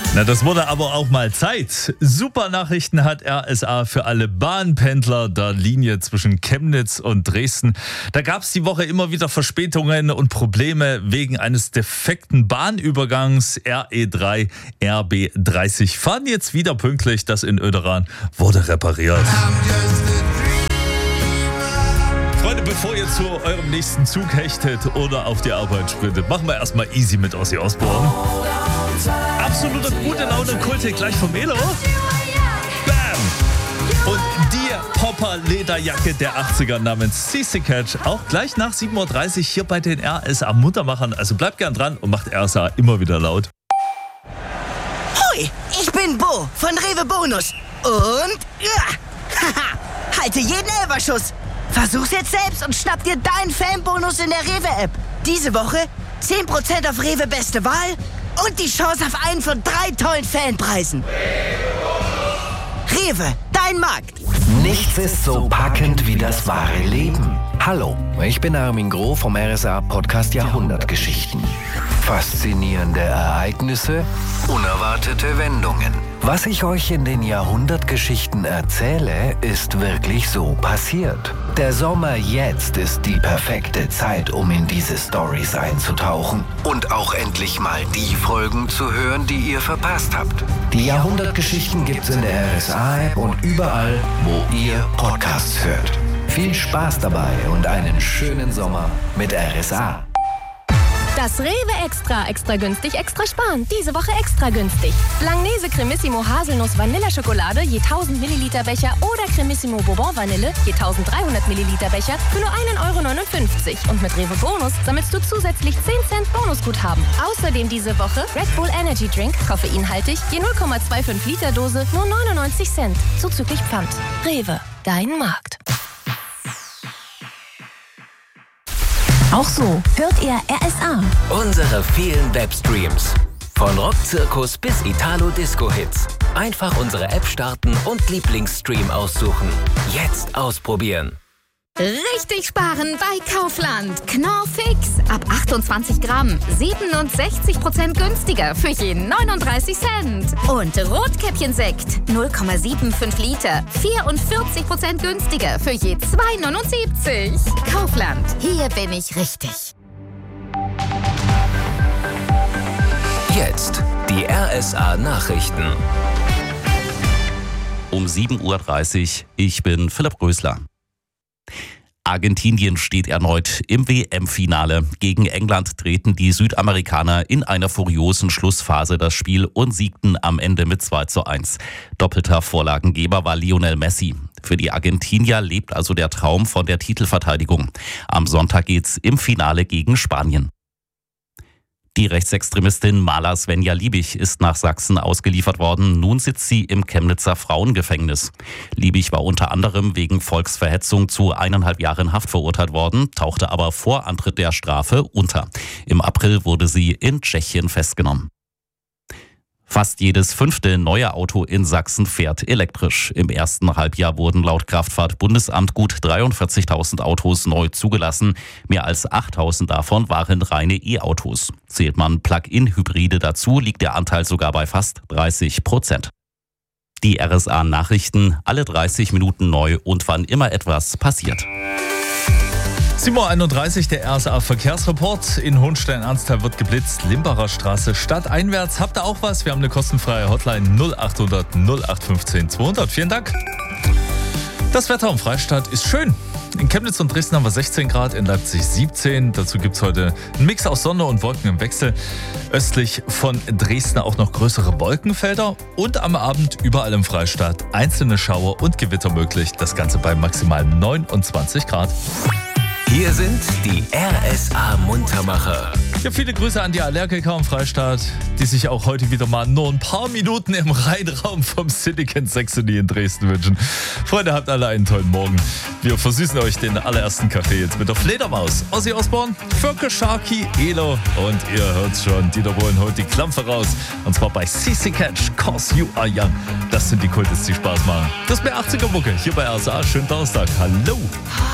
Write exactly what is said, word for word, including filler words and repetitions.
Na, das wurde aber auch mal Zeit. Super Nachrichten hat R S A für alle Bahnpendler der Linie zwischen Chemnitz und Dresden. Da gab es die Woche immer wieder Verspätungen und Probleme wegen eines defekten Bahnübergangs. R E drei R B dreißig fahren jetzt wieder pünktlich. Das in Oederan wurde repariert. Freunde, bevor ihr zu eurem nächsten Zug hechtet oder auf die Arbeit sprintet, machen wir erstmal easy mit Ozzy Osbourne. Absolute gute Laune Kulte gleich vom Elo. Bam! Und die Popper-Lederjacke der achtziger namens C C Catch auch gleich nach sieben Uhr dreißig hier bei den R S A Muntermachern. Also bleibt gern dran und macht R S A immer wieder laut. Hoi, ich bin Bo von Rewe Bonus. Und ja, haha, halte jeden Elberschuss. Versuch's jetzt selbst und schnapp dir deinen Fanbonus in der Rewe-App. Diese Woche zehn Prozent auf Rewe Beste Wahl und die Chance auf einen von drei tollen Fanpreisen. Rewe, dein Markt. Nichts ist so packend wie das wahre Leben. Hallo, ich bin Armin Groh vom R S A-Podcast Jahrhundertgeschichten. Faszinierende Ereignisse, unerwartete Wendungen. Was ich euch in den Jahrhundertgeschichten erzähle, ist wirklich so passiert. Der Sommer jetzt ist die perfekte Zeit, um in diese Storys einzutauchen und auch endlich mal die Folgen zu hören, die ihr verpasst habt. Die Jahrhundertgeschichten gibt's in der R S A-App und überall, wo ihr Podcasts hört. Viel Spaß dabei und einen schönen Sommer mit R S A. Das Rewe Extra, extra günstig, extra sparen. Diese Woche extra günstig. Langnese Cremissimo Haselnuss Vanilleschokolade je tausend Milliliter Becher oder Cremissimo Bourbon Vanille je tausenddreihundert Milliliter Becher für nur ein Euro neunundfünfzig. Und mit Rewe Bonus sammelst du zusätzlich zehn Cent Bonusguthaben. Außerdem diese Woche Red Bull Energy Drink, koffeinhaltig, je null Komma fünfundzwanzig Liter Dose, nur neunundneunzig Cent. Zuzüglich Pfand. Rewe, dein Markt. Auch so hört ihr R S A. Unsere vielen Webstreams. Von Rockzirkus bis Italo-Disco-Hits. Einfach unsere App starten und Lieblingsstream aussuchen. Jetzt ausprobieren. Richtig sparen bei Kaufland. Knorr Fix. Ab achtundzwanzig Gramm. siebenundsechzig Prozent günstiger für je neununddreißig Cent. Und Rotkäppchensekt. null Komma fünfundsiebzig Liter. vierundvierzig Prozent günstiger für je zwei neunundsiebzig. Kaufland. Hier bin ich richtig. Jetzt die R S A Nachrichten. Um sieben Uhr dreißig. Ich bin Philipp Rösler. Argentinien steht erneut im W M-Finale. Gegen England treten die Südamerikaner in einer furiosen Schlussphase das Spiel und siegten am Ende mit zwei zu eins. Doppelter Vorlagengeber war Lionel Messi. Für die Argentinier lebt also der Traum von der Titelverteidigung. Am Sonntag geht's im Finale gegen Spanien. Die Rechtsextremistin Mala Svenja Liebig ist nach Sachsen ausgeliefert worden. Nun sitzt sie im Chemnitzer Frauengefängnis. Liebig war unter anderem wegen Volksverhetzung zu eineinhalb Jahren Haft verurteilt worden, tauchte aber vor Antritt der Strafe unter. Im April wurde sie in Tschechien festgenommen. Fast jedes fünfte neue Auto in Sachsen fährt elektrisch. Im ersten Halbjahr wurden laut Kraftfahrtbundesamt gut dreiundvierzigtausend Autos neu zugelassen. Mehr als achttausend davon waren reine E-Autos. Zählt man Plug-in-Hybride dazu, liegt der Anteil sogar bei fast dreißig Prozent. Die R S A-Nachrichten, alle dreißig Minuten neu und wann immer etwas passiert. sieben Uhr einunddreißig, der R S A-Verkehrsreport. In Hohenstein-Ernsthal wird geblitzt. Limbacher Straße stadteinwärts. Habt ihr auch was? Wir haben eine kostenfreie Hotline null achthundert null acht fünfzehn zweihundert. Vielen Dank. Das Wetter im Freistaat ist schön. In Chemnitz und Dresden haben wir sechzehn Grad, in Leipzig siebzehn. Dazu gibt es heute einen Mix aus Sonne und Wolken im Wechsel. Östlich von Dresden auch noch größere Wolkenfelder. Und am Abend überall im Freistaat einzelne Schauer und Gewitter möglich. Das Ganze bei maximal neunundzwanzig Grad. Hier sind die R S A Muntermacher. Ja, viele Grüße an die Allergiker im Freistaat, die sich auch heute wieder mal nur ein paar Minuten im Rheinraum vom Silicon Saxony in Dresden wünschen. Freunde, habt alle einen tollen Morgen. Wir versüßen euch den allerersten Kaffee jetzt mit der Fledermaus. Ozzy Osbourne, Fürke, Sharky, Elo und ihr hört's schon, Dieter Bohlen holt die Klampfe raus. Und zwar bei C C Catch, Cause You Are Young. Das sind die Kultis, die Spaß machen. Das ist mehr achtziger Mucke hier bei R S A. Schönen Donnerstag. Hallo.